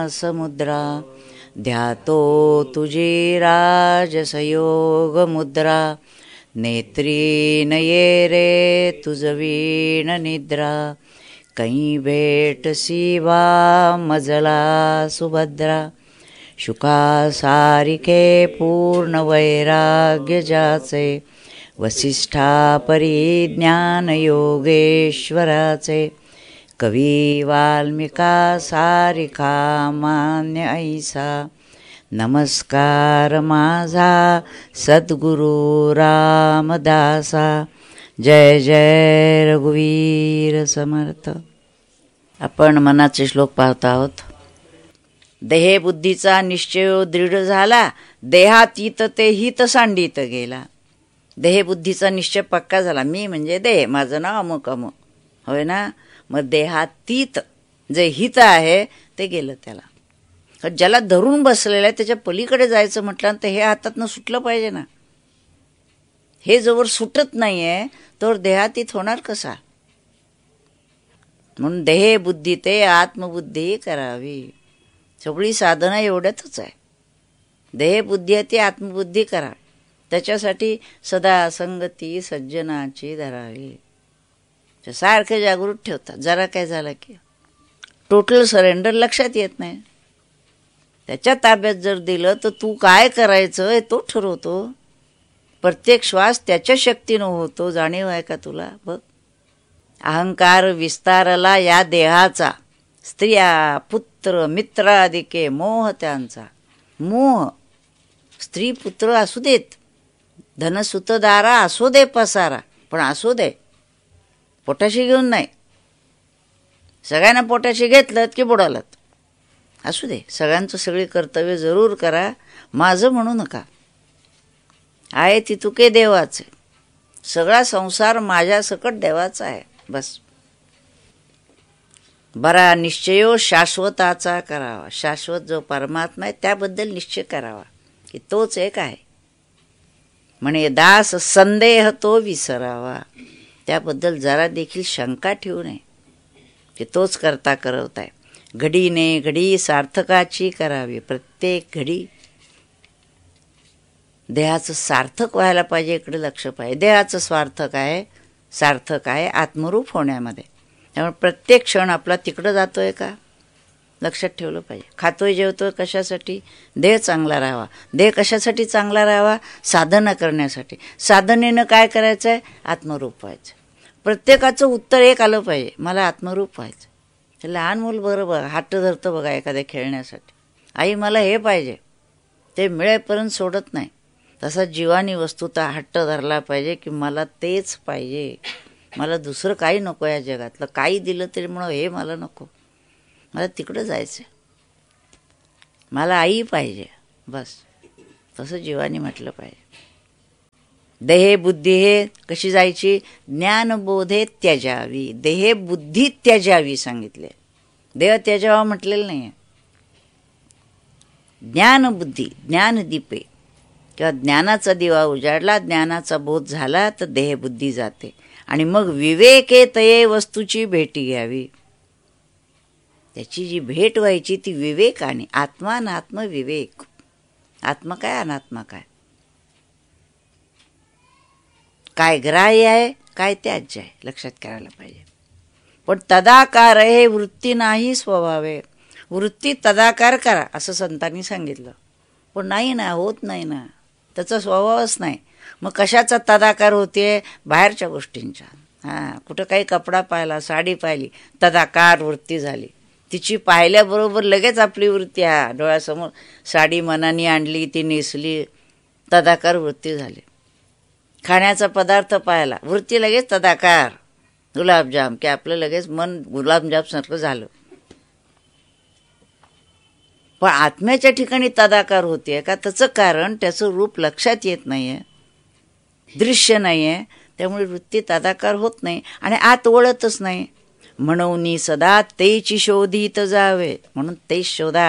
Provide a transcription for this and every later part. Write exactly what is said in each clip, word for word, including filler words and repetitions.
समुद्रा ध्यातो तुझी राजसयोग मुद्रा नेत्री नये रे तुझ वीण निद्रा कहीं भेटसी वा मजला सुभद्रा शुका सारिके पूर्ण वैराग्य जाचे वसिष्ठा परी ज्ञान योगेश्वराचे कवी वाल्मिका सारिका मान्य ऐसा नमस्कार माझा सद्गुरु रामदासा जय जय रघुवीर समर्थ. आपण मनाचे श्लोक पाहत आहोत. देहे बुद्धीचा निश्चय दृढ झाला देहातीत ते हित सांडित गेला. देह बुद्धीचा निश्चय पक्का झाला. मी म्हणजे देह, माझं नाव अमुक अमुक होय ना. मग देहातीत जे हित आहे ते गेलं त्याला. ज्याला धरून बसलेलं आहे त्याच्या पलीकडे जायचं म्हटलं तर हे हातातनं सुटलं पाहिजे ना. हे जोवर सुटत नाही आहे तोवर देहातीत होणार कसा. म्हणून देह बुद्धी ते आत्मबुद्धी करावी. सगळी साधना एवढ्यातच आहे. देह बुद्धी आहे ती आत्मबुद्धी करा. त्याच्यासाठी सदा संगती सज्जनाची धरावी. सारखे जागृत ठेवतात. जरा काय झालं की टोटल सरेंडर लक्षात येत नाही. त्याच्या ताब्यात जर दिलं तर तू काय करायचं हे तो ठरवतो. प्रत्येक श्वास त्याच्या शक्तीनं होतो. जाणीव आहे का तुला बघ. अहंकार विस्तारला या देहाचा स्त्रिया पुत्र मित्रादिके मोह त्यांचा. मोह स्त्री पुत्र असू देत, धनसुतदारा असू दे पसारा, पण असू दे पोटाशी घेऊन नाही. सगळ्यांना पोटाशी घेतलं की बुडालात. असू दे सगळ्यांचं सगळी कर्तव्य जरूर करा. माझं म्हणू नका. आहे ती तुके देवाचे. सगळा संसार माझ्या सकट देवाचा आहे. बस बरा निश्चयो शाश्वताचा करावा. शाश्वत जो परमात्मा आहे त्याबद्दल निश्चय करावा की तोच एक आहे. म्हणे दास संदेह तो विसरावा. त्याबद्दल जरा देखील शंका ठेवू नये की तोच करता करवत आहे. घडीने घडी सार्थकाची करावी. प्रत्येक घडी देहाचं सार्थक व्हायला पाहिजे. इकडे लक्ष पाहिजे. देहाचं स्वार्थक आहे, सार्थक आहे आत्मरूप होण्यामध्ये. त्यामुळे प्रत्येक क्षण आपला तिकडं जातोय का लक्षात ठेवलं पाहिजे. खातोय जेवतोय कशासाठी? देह चांगला राहावा. देह कशासाठी चांगला राहावा? साधना करण्यासाठी. साधनेनं काय करायचं आहे? आत्मरूप व्हायचं. प्रत्येकाचं उत्तर एक आलं पाहिजे, मला आत्मरूप व्हायचं. ते लहान मूल बरं बघा हट्ट धरतं बघा एखाद्या खेळण्यासाठी. आई मला हे पाहिजे, ते मिळेपर्यंत सोडत नाही. तसा जीवानी वस्तुता हट्ट धरला पाहिजे की मला तेच पाहिजे, मला दुसरं काही नको या जगातलं. काही दिलं तरी म्हणून हे मला नको, मला तिकडं जायचं, मला आई पाहिजे. बस तसं जीवानी म्हटलं पाहिजे. देहे बुद्धी हे कशी जायची? ज्ञानबोधे त्याजावी. देहे बुद्धी त्याजावी सांगितले. देह त्याजावा म्हटलेलं नाही आहे. ज्ञानबुद्धी ज्ञानदीपे किंवा ज्ञानाचा दिवा उजाडला, ज्ञानाचा बोध झाला तर देहबुद्धी जाते. आणि मग विवेके तये वस्तूची भेटी घ्यावी. त्याची जी भेट व्हायची ती विवेकाने. आत्मा अनात्म विवेक. आत्मा काय अनात्मा काय, काय ग्राह्य आहे काय त्याज्य आहे लक्षात करायला पाहिजे. पण तदाकार हे वृत्ती नाही स्वभावे. वृत्ती तदाकार करा असं संतांनी सांगितलं, पण नाही ना, होत नाही ना, त्याचा स्वभावच नाही. मग कशाचा तदाकार होते? बाहेरच्या गोष्टींच्या. हां कुठं काही कपडा पाहिला, साडी पाहिली, तदाकार वृत्ती झाली. तिची पाहिल्याबरोबर लगेच आपली वृत्ती हा डोळ्यासमोर. साडी मनाने आणली, ती नेसली, तदाकार वृत्ती झाली. खाण्याचा पदार्थ पाहिला, वृत्ती लगेच तदाकार. गुलाबजाम की आपलं लगेच मन गुलाबजामसारखं झालं. पण आत्म्याच्या ठिकाणी तदाकार होते का? त्याचं कारण त्याचं रूप लक्षात येत नाही आहे, दृश्य नाही आहे. त्यामुळे वृत्ती तदाकार होत नाही आणि आत वळतच नाही. म्हणून सदा तेची शोधित जावे. म्हणून तेच शोधा.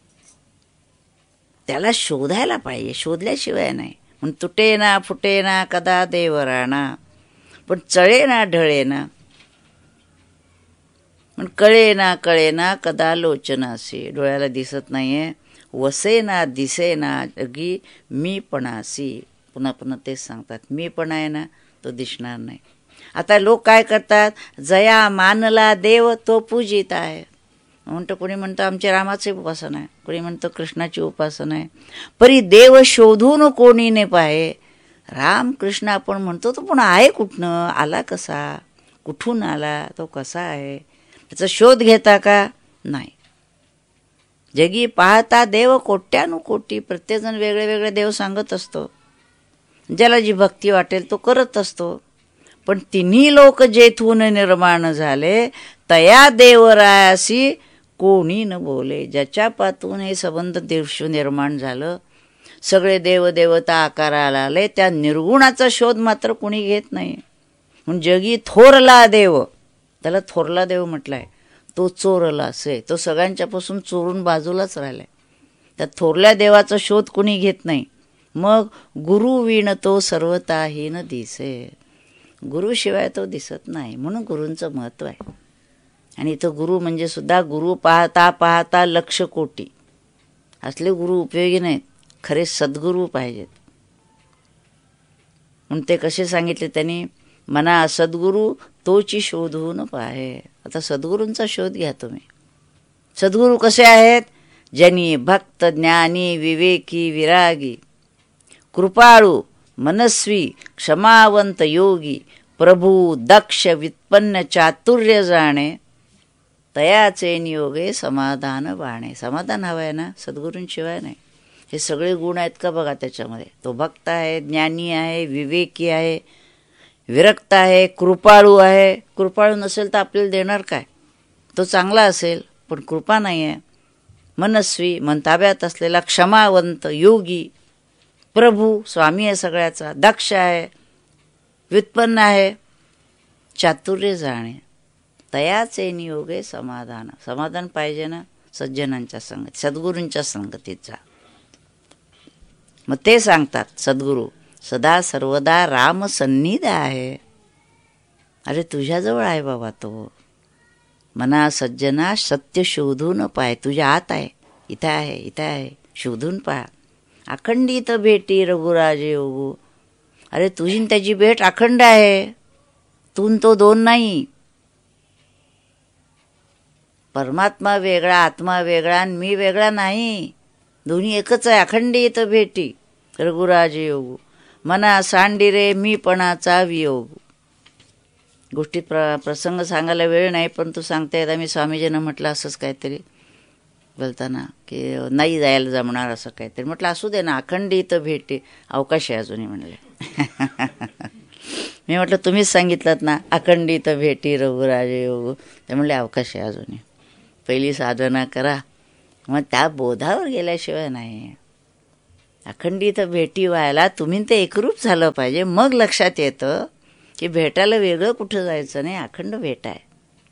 त्याला शोधायला पाहिजे, शोधल्याशिवाय नाही. म्हणून तुटे ना फुटे ना कदा देवराणा, पण चळे ना ढळे ना. पण कळे ना कळे ना कदा लोचनासी, डोळ्याला दिसत नाहीये. वसे ना दिसे ना जगी मी पणासी, पुन्हा पुन्हा तेच सांगतात. मी पण आहे ना तो दिसणार नाही. आता लोक काय करतात, जया मानला देव तो पूजित आहे म्हणतं. कोणी म्हणतं आमच्या रामाचे उपासना आहे, कोणी म्हणतं कृष्णाची उपासना आहे. परी देव शोधून कोणी ने पाहे. राम कृष्ण आपण म्हणतो तो पण आहे कुठनं, आला कसा, कुठून आला, तो कसा आहे, त्याचा शोध घेता का नाही. जगी पाहता देव कोट्यानुकोटी, प्रत्येकजण वेगळे वेगळे देव सांगत असतो. ज्याला जी भक्ती वाटेल तो करत असतो. पण तिन्ही लोक जेथून निर्माण झाले तया देवरायासी कोणी न बोले. ज्याच्या पातून हे संबंध देवशू निर्माण झालं, सगळे देवदेवता आकाराला आले, त्या निर्गुणाचा शोध मात्र कोणी घेत नाही. म्हणून जगी थोरला देव, त्याला थोरला देव म्हटलाय, तो चोरला असे, तो सगळ्यांच्यापासून चोरून बाजूलाच राहिलाय. त्या थोरल्या देवाचा शोध कोणी घेत नाही. मग गुरु विण तो सर्वताहीन दिसे, गुरुशिवाय तो दिसत नाही. म्हणून गुरूंचं महत्त्व आहे. आणि इथं गुरु म्हणजे सुद्धा गुरु पाहता पाहता लक्ष कोटी असले गुरु उपयोगी नाहीत, खरे सद्गुरू पाहिजेत. म्हणून ते कसे सांगितले त्यांनी, मना सद्गुरू तोची शोधून पाहे. आता सद्गुरूंचा शोध घ्या तुम्ही. सद्गुरू कसे आहेत, जनी भक्त ज्ञानी विवेकी विरागी कृपाळू मनस्वी क्षमावंत योगी प्रभू दक्ष व्युत्पन्न चातुर्य जाणे तयाचे नियोगे समाधान बाणे. समाधान हवं आहे ना, सद्गुरूंशिवाय नाही. हे सगळे गुण आहेत का बघा त्याच्यामध्ये. तो भक्त आहे, ज्ञानी आहे, विवेकी आहे, विरक्त आहे, कृपाळू आहे. कृपाळू नसेल तर आपल्याला देणार काय, तो चांगला असेल पण कृपा नाही आहे. मनस्वी मन ताब्यात असलेला, क्षमावंत योगी, प्रभू स्वामी आहे सगळ्याचा, दक्ष आहे, व्युत्पन्न आहे, चातुर्य जाणे तयाचे नियोगे समाधान. समाधान पाहिजे ना सज्जनांच्या संगतीत, सद्गुरूंच्या संगतीत जा. मग ते सांगतात सद्गुरू सदा सर्वदा राम सन्निध आहे. अरे तुझ्याजवळ आहे बाबा तो. मना सज्जना सत्य शोधून पाय, तुझ्या आत आहे, इथं आहे, इथं आहे, शोधून पहा. अखंडित भेटी रघुराजे योगू. अरे तुझी त्याची भेट अखंड आहे, तून तो दोन नाही. परमात्मा वेगळा, आत्मा वेगळा आणि मी वेगळा नाही, दोन्ही एकच आहे. अखंडित भेटी रघुराजे योगू. मना सांडिरे मीपणाचा वियोग. गोष्टीत प्र प्रसंग सांगायला वेळ नाही, पण तू सांगता येत. मी स्वामीजींना म्हटलं असंच काहीतरी बोलताना की नाही जायला जमणार असं काहीतरी. म्हटलं असू दे ना, अखंडित भेटी अवकाश आहे अजूनही म्हणले. मी म्हटलं तुम्हीच सांगितलं ना अखंडित भेटी रघुराजे योगू, ते म्हणले अवकाश आहे अजूनही. पहिली साधना करा, मग त्या बोधावर गेल्याशिवाय नाही. अखंडित भेटी व्हायला तुम्ही ते एकरूप झालं पाहिजे. मग लक्षात येतं की भेटायला वेगळं कुठं जायचं नाही, अखंड भेट आहे.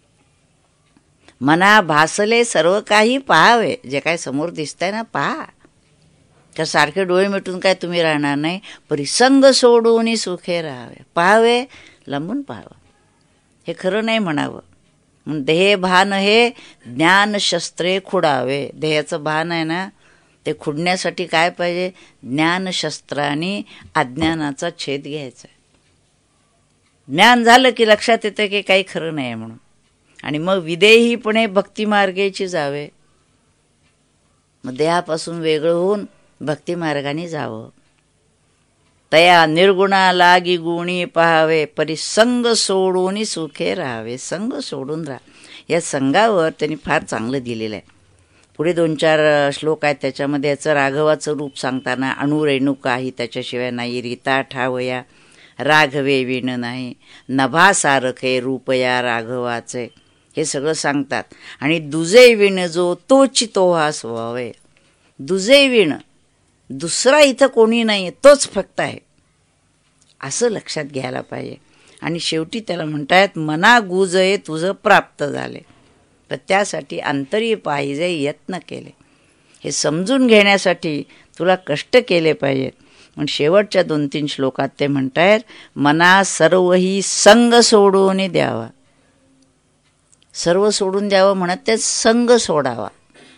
मना भासले सर्व काही पाहावे. जे काय समोर दिसतंय ना पहा. तर सारखे डोळे मिटून काय तुम्ही राहणार नाही. परिसंग सोडून सुखे राहावे. पाहावे, लांबून पाहावं. हे खरं नाही म्हणावं. म्हणून देह भान हे ज्ञानशस्त्रे खुडावे. देहाचं भान आहे ना, ते खुडण्यासाठी काय पाहिजे, ज्ञानशस्त्राने अज्ञानाचा छेद घ्यायचा. ज्ञान झालं की लक्षात येतं की काही खरं नाही म्हणून. आणि मग विदेहीपणे भक्तिमार्गाची जावे. मग देहापासून वेगळं होऊन भक्तिमार्गाने जावं. तया निर्गुणा लागी गुणी पाहावे. परिसंग सोडून सुखे राहावे. संग सोडून राहा. या संघावर त्यांनी फार चांगलं दिलेलं आहे. पुढे दोन चार श्लोक आहेत त्याच्यामध्ये याचं राघवाचं रूप सांगताना अणुरेणुकाही त्याच्याशिवाय नाही. रीता ठावया राघवे विण नाही. नभासारखे रूपया राघवाचे, हे सगळं सांगतात. आणि दुजे विण जो तोची तो हा स्वभावे. दुजे विण, दुसरा इथं कोणी नाही, तोच फक्त आहे असं लक्षात घ्यायला पाहिजे. आणि शेवटी त्याला म्हणतायत मना गुजये तुझं प्राप्त झाले. तर त्यासाठी अंतरी पाहिजे यत्न केले. हे समजून घेण्यासाठी तुला कष्ट केले पाहिजेत. पण शेवटच्या दोन तीन श्लोकात ते म्हणतायत मना सर्वही संग सोडून द्यावा. सर्व सोडून द्यावं म्हणत ते संग सोडावा.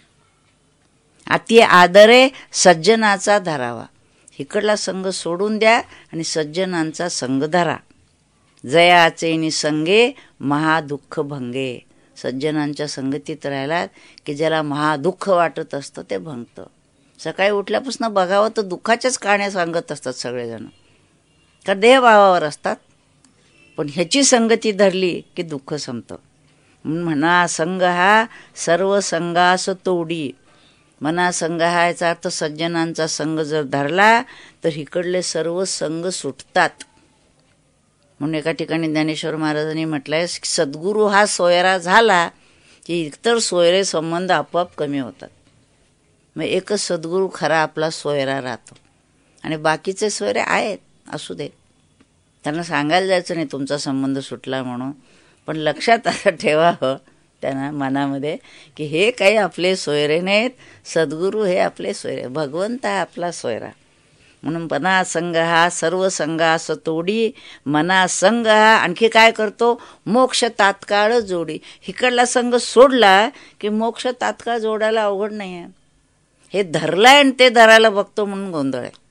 अति आदरे सज्जनाचा धरावा. इकडला संग सोडून द्या आणि सज्जनांचा संग धरा. जयाचे निसंगे महादुःख भंगे. सज्जनांच्या संगतीत राहिलात की ज्याला महादुःख वाटत असतं ते भंगतं. सकाळी उठल्यापासून बघावं तर दुःखाच्याच कहाण्या सांगत असतात सगळेजण, कारण देहभावावर असतात. पण ह्याची संगती धरली की दुःख संपतं. म्हणून म्हणा संग हा सर्व संगास तोडी. मना संघ हा याचा अर्थ सज्जनांचा संघ जर धरला तर इकडले सर्व संघ सुटतात. म्हणून एका ठिकाणी ज्ञानेश्वर महाराजांनी म्हटलंय सद्गुरू हा सोयरा झाला की इतर सोयरे संबंध आपोआप कमी होतात. मग एकच सद्गुरू खरा आपला सोयरा राहतो आणि बाकीचे सोयरे आहेत असू दे, त्यांना सांगायला जायचं नाही तुमचा संबंध सुटला म्हणून. पण लक्षात असं ठेवावं त्यांना मनामध्ये की हे काही आपले सोयरे नाहीत, सद्गुरू हे आपले सोयरे, भगवंत हा आपला सोयरा. म्हणून मना संघ हा सर्व संघास तोडी. मना संघ हा आणखी काय करतो, मोक्ष तात्काळ जोडी. इकडला संघ सोडला की मोक्ष तात्काळ जोडायला अवघड नाही आहे. हे धरलाय आणि ते धरायला बघतो म्हणून गोंधळ आहे.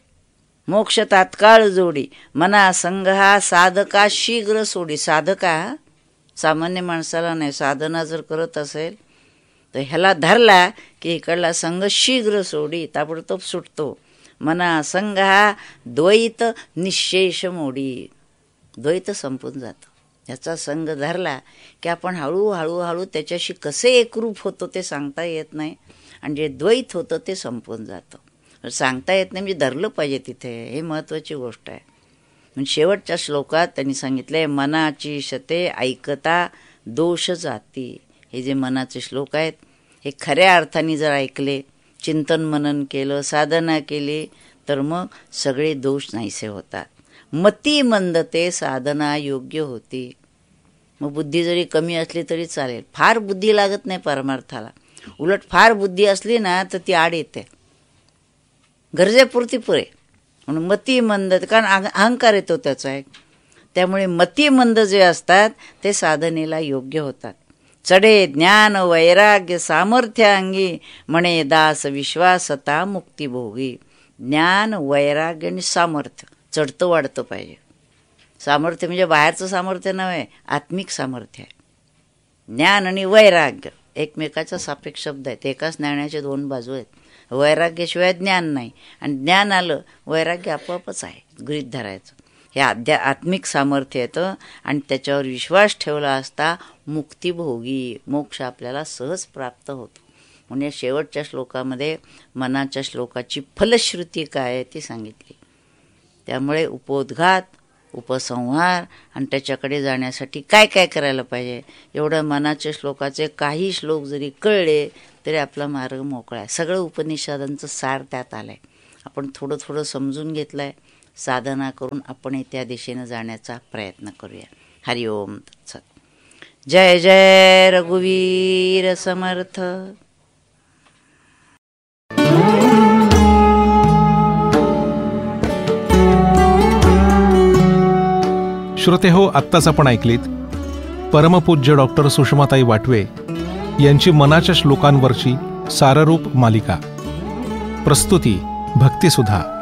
मोक्ष तात्काळ जोडी. मना संघ हा साधका शीघ्र सोडी. साधका सामान्य माणसाला नाही, साधना जर करत असेल तर ह्याला धरला की इकडला संघ शीघ्र सोडी, ताबडतोब सुटतो. मना संघ हा द्वैत निशेष मोडी. द्वैत संपून जातं. ह्याचा संघ धरला की आपण हळूहळू हळू त्याच्याशी कसे एकरूप होतो ते सांगता येत नाही, आणि जे द्वैत होतं ते संपून जातं. सांगता येत नाही म्हणजे धरलं पाहिजे तिथे, हे महत्त्वाची गोष्ट आहे. म्हणजे शेवटच्या श्लोकात त्यांनी सांगितलंय मनाची शते ऐकता दोष जाती. हे जे मनाचे श्लोक आहेत हे खऱ्या अर्थाने जर ऐकले, चिंतन मनन केलं, साधना केली तर मग सगळे दोष नाहीसे होतात. मती मंदते साधना योग्य होती. मग बुद्धी जरी कमी असली तरी चालेल, फार बुद्धी लागत नाही परमार्थाला. उलट फार बुद्धी असली ना तर ती आड येते, गरजेपुरती पुरे. म्हणून मती मंद, कारण अहंकार येतो त्याचा एक. त्यामुळे मती मंद जे असतात ते साधनेला योग्य होतात. चढे ज्ञान वैराग्य सामर्थ्य अंगी म्हणे दास विश्वासता मुक्तिभोगी. ज्ञान वैराग्य आणि सामर्थ्य चढतं वाढतं पाहिजे. सामर्थ्य म्हणजे बाहेरचं सामर्थ्य नव्हे, आत्मिक सामर्थ्य आहे. ज्ञान आणि वैराग्य एकमेकाचा सापेक्ष शब्द आहेत, एकाच नाण्याच्या दोन बाजू आहेत. वैराग्याशिवाय ज्ञान नाही, आणि ज्ञान आलं वैराग्य आपोआपच आहे, गृहीत धरायचं. हे आध्या आत्मिक सामर्थ्य येतं आणि त्याच्यावर विश्वास ठेवला असता मुक्तिभोगी, मोक्ष आपल्याला सहज प्राप्त होतो. म्हणून या शेवटच्या श्लोकामध्ये मनाच्या श्लोकाची फलश्रुती काय आहे ती सांगितली. त्यामुळे उपोद्घात, उपसंहार आणि त्याच्याकडे जाण्यासाठी काय काय करायला पाहिजे, एवढं मनाच्या श्लोकाचे काही श्लोक जरी कळले तरी आपला मार्ग मोकळा आहे. सगळं उपनिषदांचं सार त्यात आलं आहे. आपण थोडं थोडं समजून घेतलं आहे. साधना करून आपण त्या दिशेनं जाण्याचा प्रयत्न करूया. हरिओम तत्सत. जय जय रघुवीर समर्थ. श्रोते हो, आत्ताच आपण ऐकलीत परमपूज्य डॉक्टर सुषमाताई वाटवे यांची मनाच्या श्लोकांवरची साररूप मालिका. प्रस्तुती भक्तिसुधा.